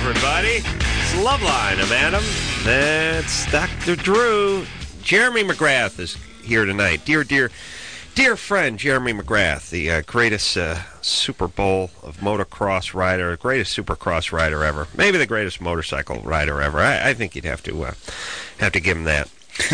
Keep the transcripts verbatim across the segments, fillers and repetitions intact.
everybody. It's Loveline. I'm Adam. That's Doctor Drew. Jeremy McGrath is here tonight. Dear, dear, dear friend Jeremy McGrath, the uh, greatest uh, Super Bowl of motocross rider, greatest supercross rider ever. Maybe the greatest motorcycle rider ever. I, I think you'd have to uh, have to give him that.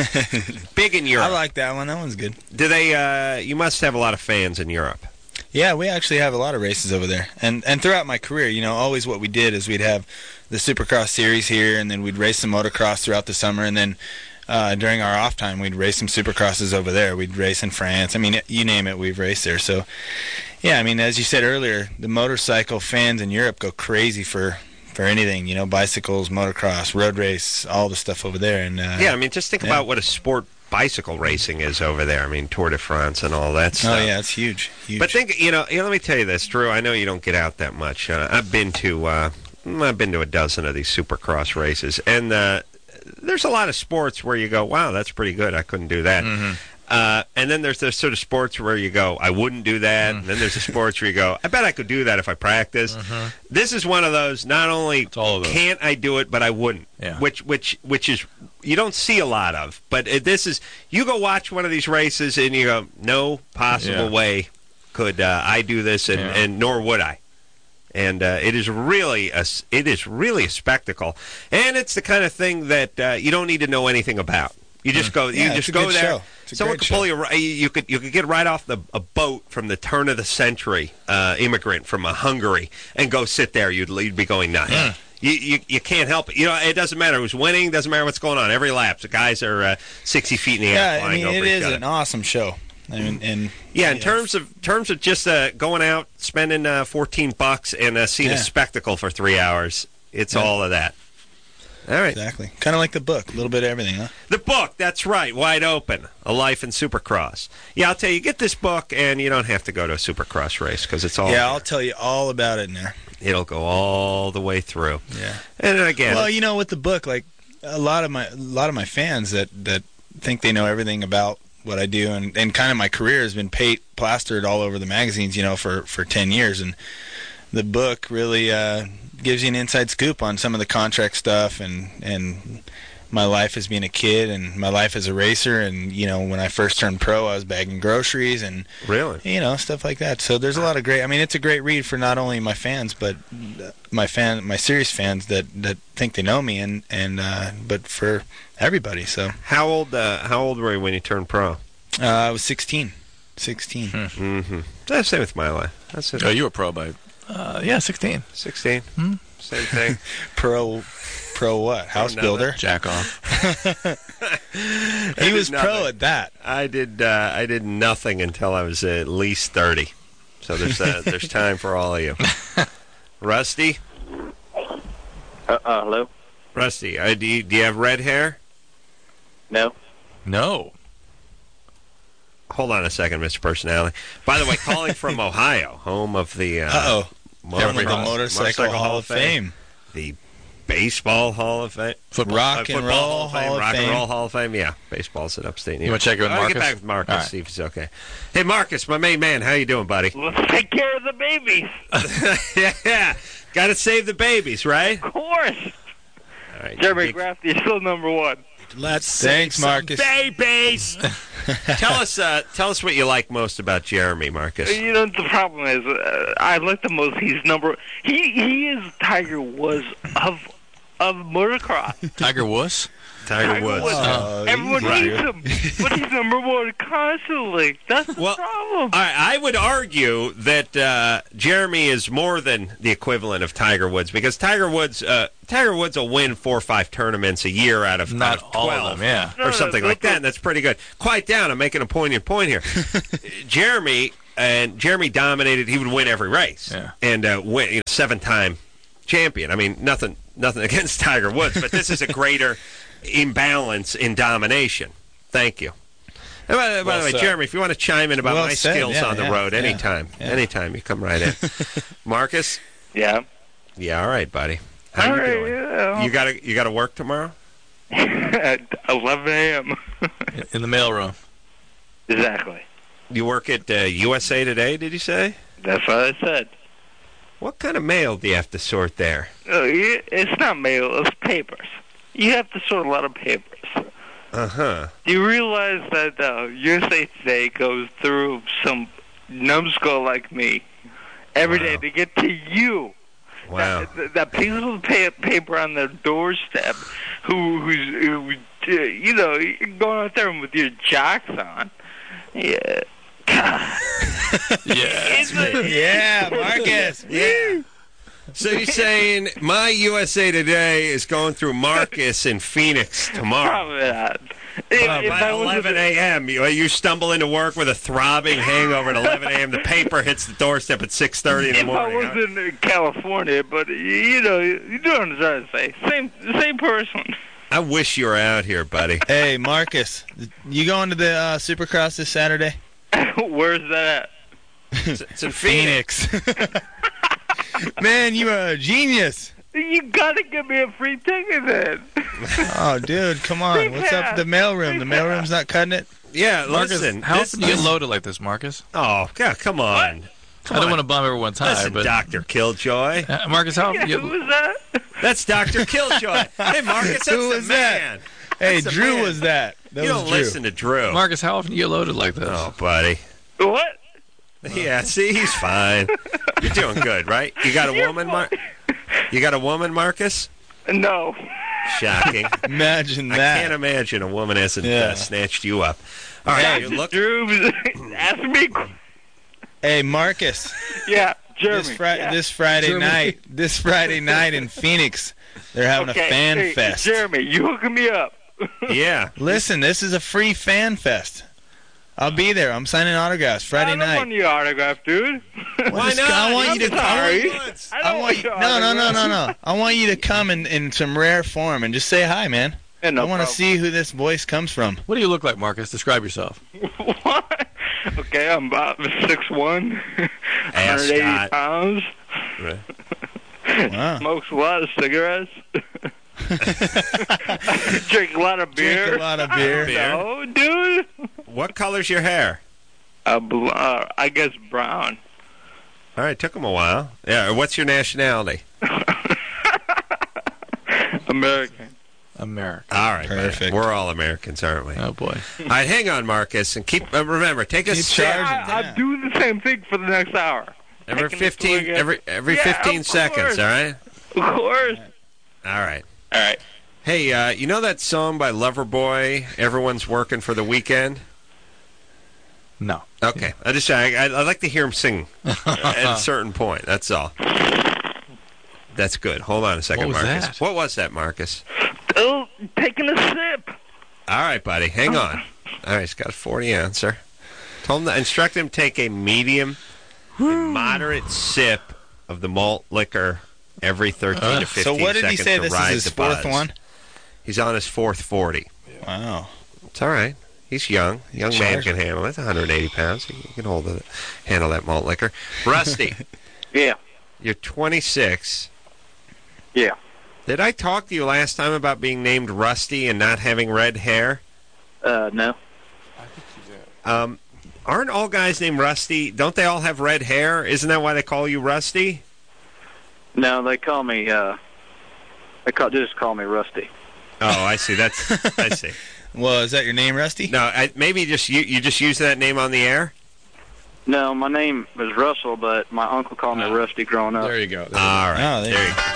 Big in Europe. I like that one. That one's good. Do they? Uh, you must have a lot of fans in Europe. Yeah, we actually have a lot of races over there. And and throughout my career, you know, always what we did is we'd have the Supercross series here, and then we'd race some motocross throughout the summer, and then uh, during our off time, we'd race some Supercrosses over there. We'd race in France. I mean, you name it, we've raced there. So, yeah, I mean, as you said earlier, the motorcycle fans in Europe go crazy for, for anything, you know, bicycles, motocross, road race, all the stuff over there. And uh, yeah, I mean, just think yeah. about what a sport bicycle racing is over there. I mean, Tour de France and all that stuff. Oh, yeah, it's huge. huge. But think, you know, you know, let me tell you this, Drew. I know you don't get out that much. Uh, I've been to, uh, I've been to a dozen of these Supercross races, and uh, there's a lot of sports where you go, "Wow, that's pretty good. I couldn't do that." Mm-hmm. Uh, and then there's the sort of sports where you go, "I wouldn't do that." Mm-hmm. And then there's the sports where you go, "I bet I could do that if I practiced." Mm-hmm. This is one of those. Not only can't I do it, but I wouldn't. Yeah. Which, which, which is you don't see a lot of. But it, this is you go watch one of these races and you go, "No possible yeah. way could uh, I do this," and, yeah. and nor would I. And uh, it is really a it is really a spectacle, and it's the kind of thing that uh, you don't need to know anything about. You just go. Yeah, you just it's a go good there. show. It's a Someone great could show. pull you. ri- You could you could get right off the a boat from the turn of the century uh, immigrant from uh, Hungary and go sit there. You'd, you'd be going nuts. Yeah. You, you you can't help it. You know, it doesn't matter who's winning. Doesn't matter what's going on. Every lap, the guys are uh, sixty feet in the air Yeah, I flying mean, over it each is other. an awesome show. I mean, and Yeah, in you know, terms of terms of just uh, going out, spending uh, fourteen bucks, and uh, seeing Yeah. a spectacle for three hours, it's Yeah. all of that. All right, Exactly. Kind of like the book. A little bit of everything, huh? the book. That's right, Wide Open: A Life in Supercross. Yeah, I'll tell you, get this book, and you don't have to go to a Supercross race because it's all. Yeah, there. I'll tell you all about it in there. It'll go all the way through. Yeah. And again, Well, you know, with the book, like a lot of my a lot of my fans that, that think they know everything about what I do, and, and kind of my career has been pa- plastered all over the magazines, you know, for, for ten years, and the book really uh, gives you an inside scoop on some of the contract stuff and and my life as being a kid and my life as a racer, and you know, when I first turned pro, I was bagging groceries and really, you know, stuff like that. So there's a lot of great. I mean, it's a great read for not only my fans, but my fan, my serious fans that, that think they know me, and and uh, but for everybody. So how old uh, how old were you when you turned pro? uh, I was sixteen. sixteen. Hmm. Mm-hmm. That's the same with my life. That's it. Oh, you were pro by, uh, yeah, sixteen. Sixteen. Hmm? Same thing. Pro, pro what? House know builder. Jack off. He was did pro nothing. at that. I did. Uh, I did nothing until I was at least thirty. So there's uh, there's time for all of you. Rusty, Uh, uh, hello? Rusty, uh, do you do you have red hair? No? No. Hold on a second, Mister Personality. By the way, calling from Ohio, home of the uh, Uh-oh. motor- Home of the Motorcycle Hall of Fame. the Baseball Hall of Fame, Football. Rock Uh, and Football Roll Hall of Fame, Hall of Rock and Fame. Roll Hall of Fame. Yeah, baseball's in upstate New You York. wanna check in with I'll Marcus? get back with Marcus, All right. see if he's okay. Hey, Marcus, my main man, how you doing, buddy? Let's take care of the babies. yeah, yeah. Got to save the babies, right? Of course. All right, Jeremy big- Graff, you're still number one. Let's Thanks, Marcus. babies. tell us, uh, tell us what you like most about Jeremy, Marcus. You know, the problem is, uh, I like the most, he's number, he he is Tiger Woods of of motocross. Tiger Woods? Tiger Woods. Oh, Everyone he's hates him, but he's number one constantly. That's the Well, problem. I, I would argue that uh, Jeremy is more than the equivalent of Tiger Woods because Tiger Woods, uh, Tiger Woods will win four or five tournaments a year out of Not out of all twelve, of them, yeah. No, or no, something no, like no. that. And that's pretty good. Quiet down. I'm making a poignant point here. Jeremy and Jeremy dominated. He would win every race, Yeah. and uh, win you know, seven-time champion. I mean, nothing, nothing against Tiger Woods, but this is a greater imbalance in domination. Thank you. And by, by Well the way, said. Jeremy, if you want to chime in about Well my said, skills yeah, on the yeah, road yeah, anytime, yeah. anytime, you come right in. Marcus? Yeah. Yeah, all right, buddy. How All you right, doing? yeah. You got to you got to work tomorrow? At eleven a.m. In the mailroom. Exactly. You work at uh, U S A Today, did you say? That's what I said. What kind of mail do you have to sort there? Uh, you- it's not mail, it's papers. You have to sort a lot of papers. Uh-huh. Do you realize that uh, U S A Today goes through some numbskull like me every Wow. day to get to you? Wow. That, that piece of pa- paper on their doorstep, who, who's, who, uh, you know, you're going out there with your jocks on. Yeah. Yeah. It's a- Yeah, Marcus. Yeah. So you're saying my U S A Today is going through Marcus in Phoenix tomorrow? Probably not. If, Uh, if by I was eleven a.m., you, you stumble into work with a throbbing hangover at eleven a.m. The paper hits the doorstep at six thirty in the If I morning. was huh? in uh, California, but you know, you know what I'm trying to say. Same, same person. I wish you were out here, buddy. Hey, Marcus, you going to the uh, Supercross this Saturday? Where's that It's, it's in Phoenix. Phoenix. Man, you are a genius. at? You gotta give me a free ticket then. Oh, dude, come on. What's up with the mailroom? The mailroom's not cutting it? Yeah, Marcus, listen. how this- often do you get loaded like this, Marcus? Oh, God, come on. Come I don't on. want to bum everyone's tire, Listen, but Doctor Killjoy. Uh, Marcus, how often Yeah, do who you was that? That's Doctor Killjoy. Hey, Marcus, that's Who the was that? man. Hey, That's the Drew man. was that. That You was don't Drew. listen to Drew. Marcus, how often do you get loaded like this? Oh, buddy. What? Yeah, see, he's fine. You're doing good, right? You got a You're woman, Mar- You got a woman, Marcus? No. Shocking. Imagine I that. can't imagine a woman hasn't Yeah. uh, snatched you up. All right, you look. Drew, ask me. Hey, Marcus, Yeah, Jeremy. this, fri- yeah. this Friday Jeremy. night, this Friday night in Phoenix, they're having okay. a fan hey, fest. Jeremy, you hooking me up? Yeah. Listen, this is a free fan fest. I'll be there. I'm signing autographs Friday I don't want night. your autograph, dude. Why Just- not? I want you to I'm come. sorry. I don't I want you, your no, no, no, autograph. no, no. I want you to come in, in some rare form and just say hi, man. Yeah, no I want to problem. see who this voice comes from. What do you look like, Marcus? Describe yourself. What? Okay, I'm about six one, one hundred eighty Ascot. pounds. Wow. Smokes a lot of cigarettes. Drink a lot of beer. Drink a lot of beer. Beer. No, dude. What color's your hair? Uh, bl- uh, I guess brown. All right, took him a while. Yeah, what's your nationality? American. America. All right, buddy. Perfect. We're all Americans, aren't we? Oh, boy. All right, hang on, Marcus, and keep uh, remember, take a Keep sip charging. I, yeah. I'll do the same thing for the next hour. every taking a fifteen swig at- every every Yeah, fifteen of seconds. course. All right. Of course. All right. All right. Hey, uh, you know that song by Loverboy? Everyone's working for the weekend. No. Okay, I just I I I'd like to hear him sing at a certain point. That's all. That's good. Hold on a second, What was Marcus. that? What was that, Marcus? Oh, taking a sip. All right, buddy. Hang on. All right, he's got a forty ouncer. Told him to instruct him to take a medium and moderate sip of the malt liquor every thirteen Uh, to fifteen So what did he seconds say? to This is rise his the fourth buzz. one? He's on his fourth forty. Wow. It's all right. He's young. Young man Charged. can handle it. It's one hundred eighty pounds. He can hold it, handle that malt liquor. Rusty, Yeah. you're twenty-six. Yeah. Did I talk to you last time about being named Rusty and not having red hair? Uh, no. Um, aren't all guys named Rusty? Don't they all have red hair? Isn't that why they call you Rusty? No, they call me. Uh, they call just call me Rusty. Oh, I see. That's I see. Well, is that your name, Rusty? No, I, maybe just you. You just use that name on the air. No, my name is Russell, but my uncle called me Rusty growing up. There you go. There you All right. Oh, there there you you go.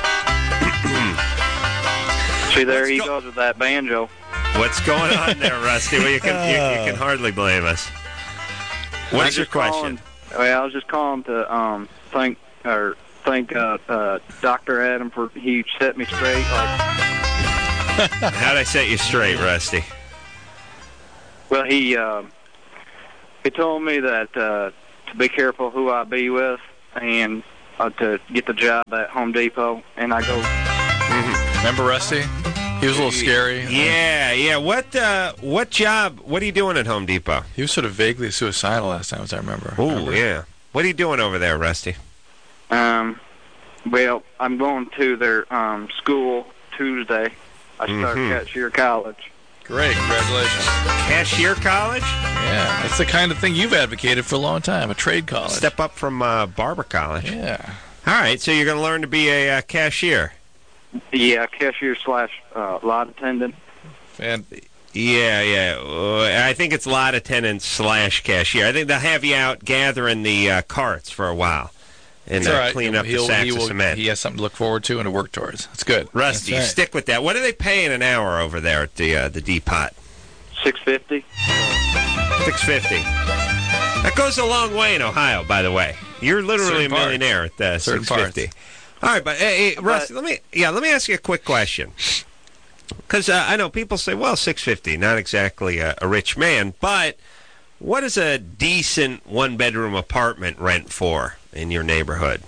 See, there Let's he go- goes with that banjo. What's going on there, Rusty? Well, you can you, you can hardly blame us. I'm What's your just calling- question? Well, I was just calling to um thank or thank uh, uh, Doctor Adam for he set me straight. Like, How'd I set you straight, Rusty? well, he uh, he told me that uh, to be careful who I be with and uh, to get the job at Home Depot. And I go, go. Remember Rusty? He was a little scary. Yeah, yeah. What uh, what job? What are you doing at Home Depot? He was sort of vaguely suicidal last time, as I remember. Oh, Remember? yeah. What are you doing over there, Rusty? um, well, I'm going to their um school Tuesday. I start Mhm. Cashier College. Great. Congratulations. Cashier College? Yeah. That's the kind of thing you've advocated for a long time, a trade college. Step up from uh, Barber College. Yeah. All right, so you're going to learn to be a uh, cashier. Yeah, cashier slash uh, lot attendant. And Yeah, yeah. Uh, I think it's lot attendant slash cashier. I think they'll have you out gathering the uh, carts for a while and it's uh, all right. clean up the He'll- sacks he of will- cement. He has something to look forward to and to work towards. It's good. Rusty, That's right. stick with that. What are they paying an hour over there at the uh, the Depot? Six fifty. Six fifty. That goes a long way in Ohio, by the way. You're literally Certain a millionaire at uh, Certain six fifty. All right, but hey, hey, Rusty, let me yeah, let me ask you a quick question. Because uh, I know people say, well, six fifty, not exactly a, a rich man, but what is a decent one-bedroom apartment rent for in your neighborhood?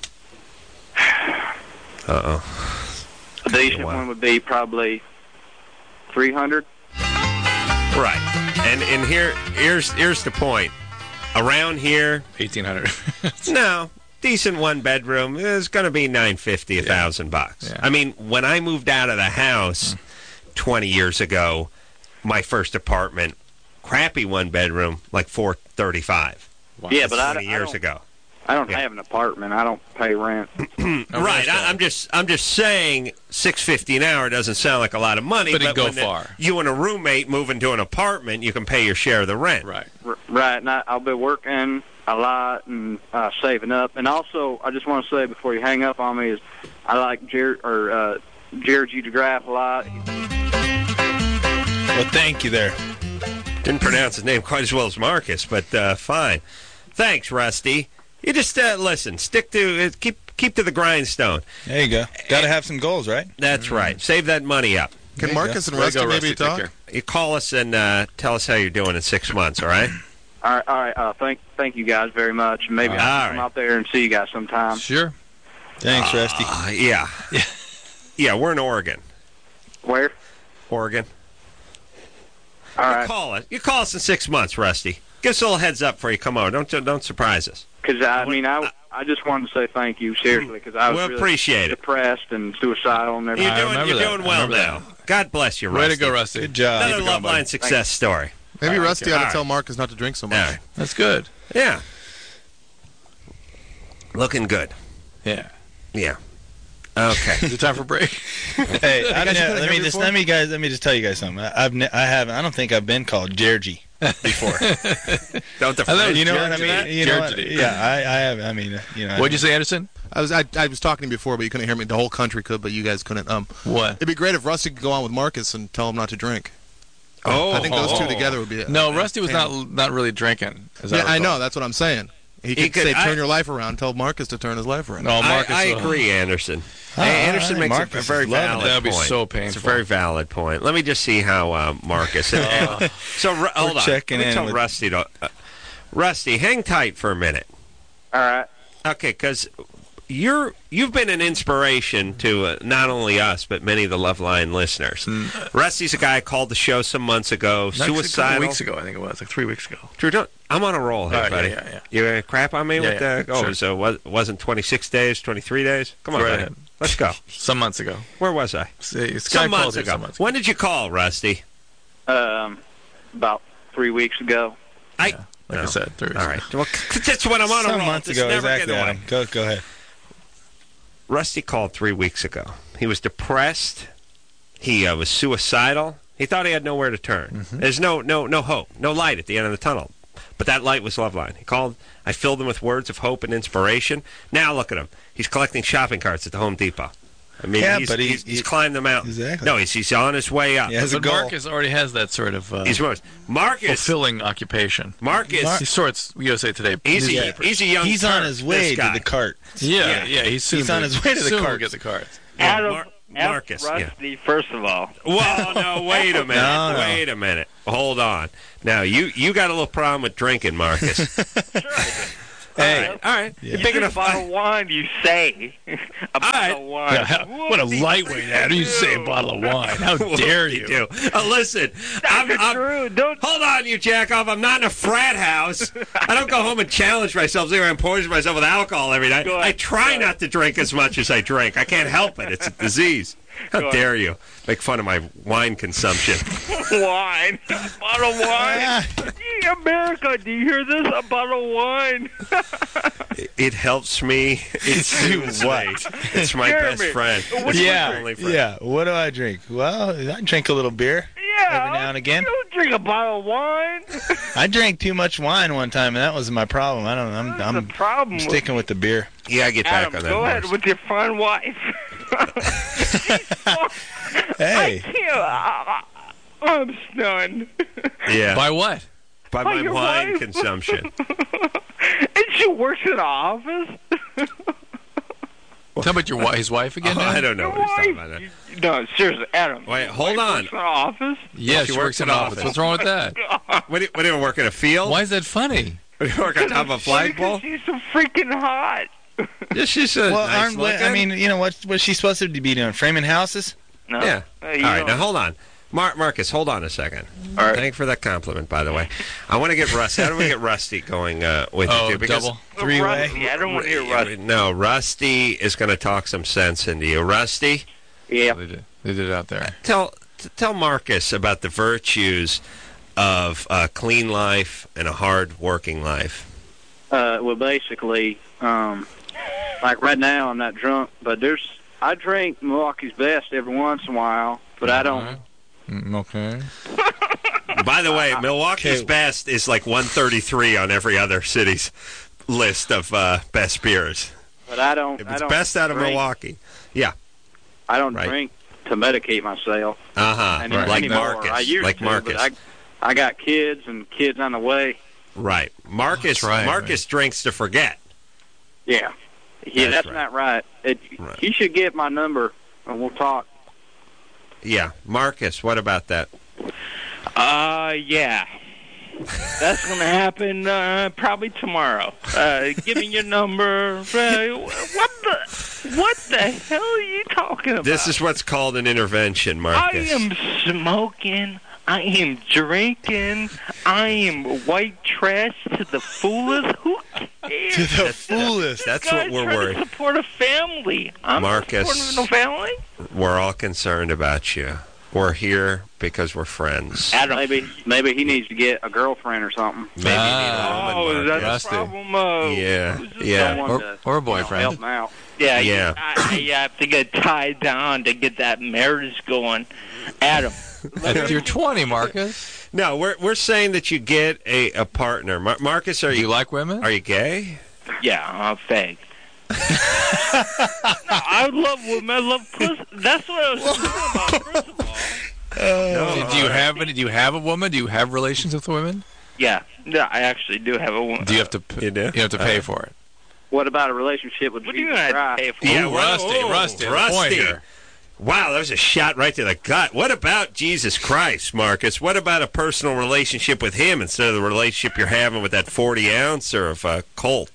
Uh-oh. A decent Wow. one would be probably three hundred. Right. And and here here's here's the point. Around here, eighteen hundred. no, decent one bedroom is going to be nine fifty, a thousand bucks. Yeah. I mean, when I moved out of the house twenty years ago, my first apartment, crappy one bedroom, like four thirty five. Wow. Yeah, but I, twenty I years don't, ago. I don't Yeah. have an apartment. I don't pay rent. Right. I, I'm just I'm just saying six fifty an hour doesn't sound like a lot of money, But it'd go when the- far. you and a roommate move into an apartment, you can pay your share of the rent. Right. R- right, and I, I'll be working a lot and uh, saving up. And also, I just want to say before you hang up on me is I like Jared or uh, Jared G. DeGraff a lot. Well, thank you there. Didn't pronounce his name quite as well as Marcus, but uh, fine. Thanks, Rusty. You just uh, listen, stick to uh, keep keep to the grindstone. There you go. Got to have some goals, right? That's right. Save that money up. Can There you Marcus and Way to Rusty go, maybe Rusty. Take talk? care. You call us and uh, tell us how you're doing in six months. All right. All right, all right. Uh, thank, thank you guys very much. And maybe All I'll right. come out there and see you guys sometime. Sure. Thanks, Rusty. Uh, yeah. Yeah, we're in Oregon. Where? Oregon. All You right. call us. You call us in six months, Rusty. Give us a little heads up before you come over. Don't don't surprise us. Because I mean, I I just wanted to say thank you seriously because I was We'll really appreciate it. depressed and suicidal and You're everything. I doing remember you're that. doing I well remember now. God bless you, Way Rusty. to go, Rusty. Good job. Another Keep it going, love buddy. line success story. Maybe All right, Rusty okay. ought All to right. tell Marcus not to drink so All much. right. That's good. Yeah. Looking good. Yeah. Yeah. Okay. Is it time for break? Hey, I, guys know, couldn't let hear me me just before? let me guys let me just tell you guys something. I, I've ne- I haven't I don't think I've been called Jergy before. Don't the I thought you know what I Jergy. mean? You know what? Jergy. Yeah, I, I have. I mean, you know. What'd you say, Anderson? I was I, I was talking to you before, but you couldn't hear me. The whole country could, but you guys couldn't. Um, What? it'd be great if Rusty could go on with Marcus and tell him not to drink. Oh, I think those two oh. together would be. A, No, a Rusty was tandem. not not really drinking. As Yeah, I recall. know. That's what I'm saying. He could, He could- say, "Turn I- your life around." Tell Marcus to turn his life around. No, I, Marcus. I uh, agree, Anderson. Ah, Hey, Anderson all right, makes a- Marcus a is very loving valid it. That'd be point. so It's a painful. very valid point. Let me just see how uh, Marcus. and- so Ru- hold on. checking Let me in tell with- Rusty to. Uh, Rusty, hang tight for a minute. All right. Okay, because you're you've been an inspiration to uh, not only us but many of the Love Line listeners. Rusty's a guy who called the show some months ago. Actually, a couple Suicidal. weeks ago, I think it was, like three weeks ago. Drew, don't, I'm on a roll here, All right, buddy. yeah, yeah, yeah. You gonna crap on me Yeah, with yeah, the? Oh, sure. so was wasn't twenty-six days, twenty-three days? Come on, Go buddy. ahead. Let's go. Some months ago. Where was I? See, this guy Some called months here ago. some months ago. When did you call, Rusty? Um, about three weeks ago. I. Like No. I said, three weeks All ago. right. Well, that's when I'm on a Some roll. months Just ago, never exactly. get away. Adam. Go go ahead. Rusty called three weeks ago. He was depressed. He uh, was suicidal. He thought he had nowhere to turn. Mm-hmm. There's no no no hope, no light at the end of the tunnel. But that light was Loveline. He called. I filled him with words of hope and inspiration. Now look at him. He's collecting shopping carts at the Home Depot. I mean, Yeah, he's, but he- he's, he's he- climbed the mountain. Exactly. No, he's he's on his way up. He has a But goal. Marcus already has that sort of uh, He's Marcus. fulfilling occupation. Marcus. He sorts U S A Today. He's a, newspapers. he's a young. He's on Turk, his way this guy. to the cart. yeah, yeah. yeah, He's, soon He's on to- his way to the soon will carts. get the cards. Yeah, Adam, Mar- Adam Marcus. Yeah. Rusty, first of all. Well, no, wait a minute. No, no. Wait a minute. Hold on. Now, you, you got a little problem with drinking, Marcus. Hey, All right. All right. Yeah. You're You big drink enough. a bottle of wine, you say. a bottle of wine. Yeah, how- what a lightweight, Adam. You say a bottle of wine. How dare you? do. Uh, listen, I'm, That's I'm, true. Don't. hold on, you jack off. I'm not in a frat house. I don't go home and challenge myself, zero and poison myself with alcohol every night. Go ahead. I try Go ahead. not to drink as much as I drink. I can't help it. It's a disease. How Go dare you make fun of my wine consumption? Wine. A bottle of wine. Hey, America, do you hear this? A bottle of wine. It helps me. It soothes me. It's my Jeremy, best friend. what It's do you my Yeah, only friend. yeah. What do I drink? Well, I drink a little beer Yeah. every now and again. You don't drink a bottle of wine. I drank too much wine one time, and that was my problem. I don't. I'm. That's I'm the problem. with- sticking with the beer. Yeah, I get Adam, back on that. go ahead horse. with your fine wife. Hey. I can't. I, I, I'm stunned. Yeah, by, By what? by By my your wine wife. consumption. And she works in an office. Tell about your wi- his wife again. Oh, now? I don't know Your what he's talking wife. about. You- No, seriously, Adam. Wait, your hold wife on. Works in an office. Yeah, She she, works works in in an an office. office. What's wrong with that? What do you, what do you work in a field? Why is that funny? What do you work on top of a flagpole? Because she's so freaking hot. Yeah, she's a Well, nice aren't, looking. I mean, you know what? What's she supposed to be doing? Framing houses? No. Yeah. Uh, All you right, know- now hold on. Mar- Marcus, hold on a second. All right. Thank you for that compliment, by the way. I want to get Rusty. How do we get Rusty going uh, with Oh, you? Too? Because double. Three-way? Rusty, I don't want to hear Rusty. No, Rusty is going to talk some sense into you. Rusty, Yeah. They did. They did it out there. tell t- tell Marcus about the virtues of a clean life and a hard working life. Uh, well, basically, um, like right now, I'm not drunk, but there's I drink Milwaukee's Best every once in a while, but I don't. Alright. Mm, okay. By the way, Milwaukee's Okay. Best is like one thirty-three on every other city's list of uh, best beers. But I don't. If I it's don't best out of drink, Milwaukee. I don't Right. drink to medicate myself. Uh huh. And Like anymore. Marcus. I used like to, Marcus. But I, I got kids and kids on the way. Right. Marcus That's right, Marcus drinks to forget. Yeah. Yeah, That's that's, right. not right. It, Right. He should get my number, and we'll talk. Yeah. Marcus, what about that? Uh, yeah. That's going to happen uh, probably tomorrow. Uh, give me your number. Uh, what the what the hell are you talking about? This is what's called an intervention, I Marcus. am smoking. I am drinking. I am white trash to the fullest. Who cares? To the fullest. That's Guys what we're trying worried. to support a family. I'm Marcus. not supporting no family. We're all concerned about you. We're here because we're friends. Adam. Maybe maybe he needs to get a girlfriend or something. Maybe you need a Ah. woman, Oh, is that Marcus. the Rusty. problem? Uh, Yeah, who's this yeah. guy? Someone Or, to, or a you know, help boyfriend. him out. Yeah, Yeah. I, I have to get tied down to get that marriage going. Adam. You're twenty, Marcus. No, we're we're saying that you get a, a partner. Mar- Marcus, are Do you, you like women? are you gay? Yeah, I'm fake. no, I love women. I love pussy. That's what I was talking about, first of all. No. do, do you have any? Do you have a woman? Do you have relations with women? Yeah, yeah, I actually do have a woman. Do you have to? p- You do? You have to pay for it. What about a relationship with What do you Jesus have to Christ? pay for? Yeah, Ooh, what- Rusty, oh, Rusty, the Rusty. point here. Wow, that was a shot right to the gut. What about Jesus Christ, Marcus? What about a personal relationship with him instead of the relationship you're having with that forty ouncer of uh, Colt?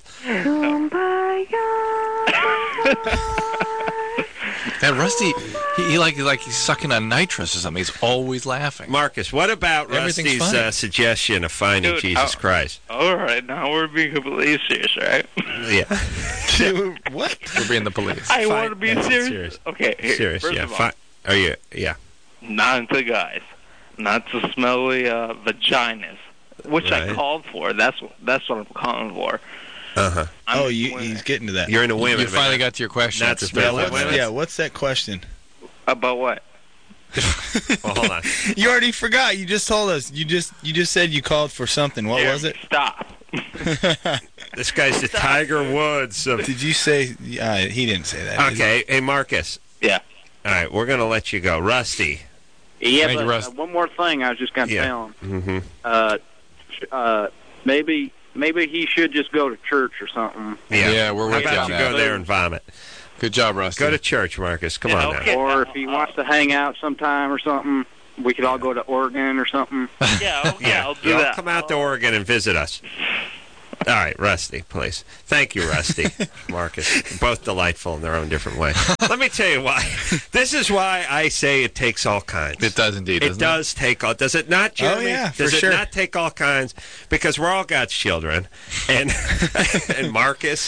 That Rusty, he, he like like he's sucking on nitrous or something. He's always laughing. Marcus, what about Everything's Rusty's funny. uh, suggestion of finding Dude, Jesus uh, Christ? All right, now we're being completely serious, right? Yeah, Dude, what? For being the police. I Fine. want to be Yeah, serious. serious. Okay, here, serious. first Yeah, of all, fi- are you? Yeah, not into guys, not to smelly uh, vaginas, which Right. I called for. That's what that's what I'm calling for. uh huh. I'm Oh, you, women. he's getting to that. You're into You, women. you but finally not- got to your question. not after smelling thirty-five women. minutes. Yeah, what's that question? About what? Well, hold on. You already forgot. You just told us. You just you just said you called for something. What was it? Stop. This guy's the Tiger Woods of. Did you say? Uh, he didn't say that. Okay, hey Marcus. Yeah. All right, we're gonna let you go, Rusty. Yeah, Thank but you, Russ. uh, one more thing I was just going to Yeah. tell him. Mm-hmm. Uh, sh- uh, maybe maybe he should just go to church or something. Yeah. Yeah, we're How with you about on you that. go there and vomit? Good job, Rusty. Go to church, Marcus. Come Yeah, on okay. now. Or if he wants to hang out sometime or something, we could all go to Oregon or something. Yeah, okay, Yeah, I'll do y'all that. come out to Oregon and visit us. All right, Rusty, please. Thank you, Rusty. Marcus, both delightful in their own different way. Let me tell you why. This is why I say it takes all kinds. It does indeed. It doesn't does take all. Does it not, Jeremy? Oh, yeah, for does it sure. not take all kinds? Because we're all God's children, and and Marcus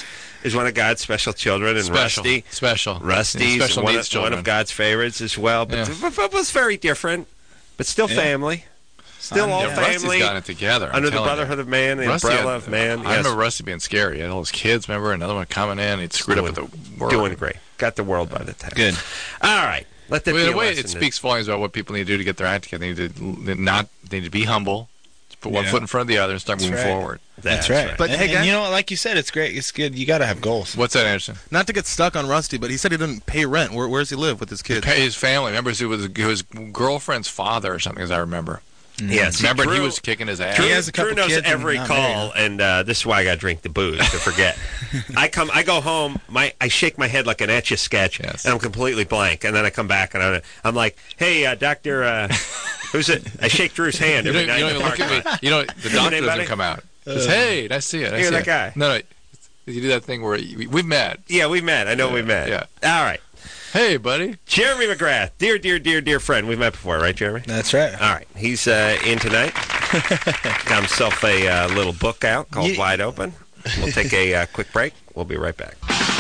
is one of God's special children, and Special. Rusty, Special. Rusty's Special one, needs of, one children. of God's favorites as well. But Yeah. it was very different, but still Yeah. family. Still all Yeah, Rusty's family. got it together. I'm Under the telling you. brotherhood of man, the Rusty umbrella had- of man. I Yes. remember Rusty being scary. He had all his kids, remember? Another one coming in. He'd screwed up with the word. Doing great. Got the world by the time. Good. All right. Let that Well, be in a a way, lesson it speaks volumes about what people need to do to get their act together. They need to not. They need to be humble. Put one Yeah. foot in front of the other and start That's moving right. forward. That's, That's right. right. But, and, hey, and guys- you know what? Like you said, it's great. It's good. You got to have goals. What's that, Anderson? Not to get stuck on Rusty, but he said he didn't pay rent. Where, where does he live with his kids? Pay his family. Remember, it was his girlfriend's father or something, as I remember. Yes. Remember, he Drew- was kicking his ass. Drew, He has a couple Drew knows kids and every not call, married, and uh, this is why I got to drink the booze to forget. I come, I go home, my, I shake my head like an etch a sketch, Yes. and I'm completely blank. And then I come back, and I'm, I'm like, "Hey, uh, Doctor, uh, who's it?" I shake Drew's hand You every don't, night. you in don't the even look parking at lot. me. You know, the doctor anybody? doesn't come out. Says, hey, nice to see you. Nice You're to that see guy. you. No, no. You do that thing where you, we've met. Yeah, we've met. I know we've met. yeah. All right, Hey, buddy. Jeremy McGrath, dear, dear, dear, dear friend. We've met before, right, Jeremy? That's right. All right, he's uh, in tonight. Got himself a uh, little book out called Ye- Wide Open. We'll take a uh, quick break. We'll be right back.